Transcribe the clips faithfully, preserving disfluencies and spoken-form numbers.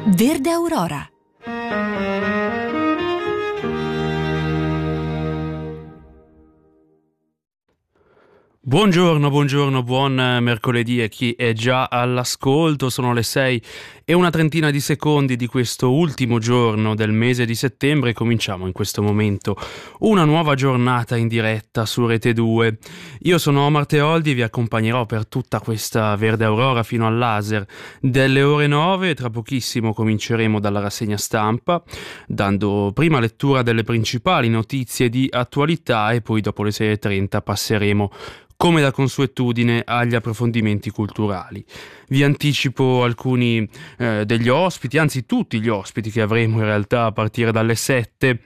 Verde Aurora. Buongiorno, buongiorno, buon mercoledì a chi è già all'ascolto. Sono le sei e una trentina di secondi di questo ultimo giorno del mese di settembre. Cominciamo in questo momento una nuova giornata in diretta su Rete due. Io sono Omar Teoldi e vi accompagnerò per tutta questa Verde Aurora fino al laser delle ore nove. Tra pochissimo cominceremo dalla rassegna stampa, dando prima lettura delle principali notizie di attualità e poi dopo le sei e trenta passeremo come da consuetudine agli approfondimenti culturali. Vi anticipo alcuni eh, degli ospiti, anzi tutti gli ospiti che avremo in realtà a partire dalle sette,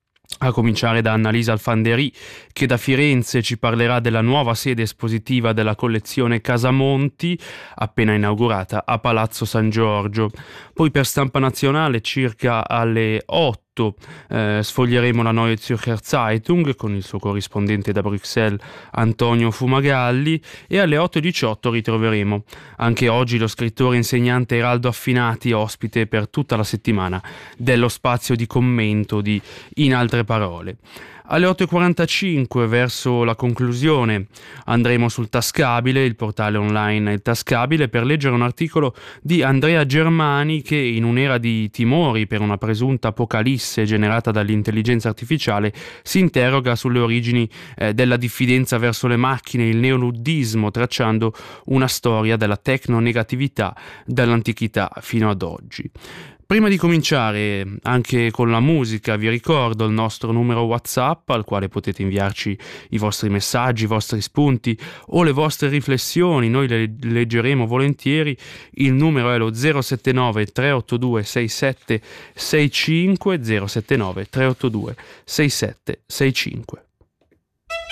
a cominciare da Annalisa Alfanderi, che da Firenze ci parlerà della nuova sede espositiva della collezione Casamonti, appena inaugurata a Palazzo San Giorgio. Poi per Stampa Nazionale circa alle otto eh, sfoglieremo la Neue Zürcher Zeitung con il suo corrispondente da Bruxelles Antonio Fumagalli, e alle otto e diciotto ritroveremo anche oggi lo scrittore e insegnante Eraldo Affinati, ospite per tutta la settimana dello spazio di commento di In Altre Parole. Alle otto e quarantacinque, verso la conclusione, andremo sul Tascabile, il portale online Il Tascabile, per leggere un articolo di Andrea Germani che, in un'era di timori per una presunta apocalisse generata dall'intelligenza artificiale, si interroga sulle origini eh, della diffidenza verso le macchine e il neoluddismo, tracciando una storia della tecnonegatività dall'antichità fino ad oggi. Prima di cominciare anche con la musica, vi ricordo il nostro numero WhatsApp al quale potete inviarci i vostri messaggi, i vostri spunti o le vostre riflessioni. Noi le leggeremo volentieri. Il numero è lo zero sette nove tre otto due sei sette sei cinque, zero sette nove tre otto due sei sette sei cinque.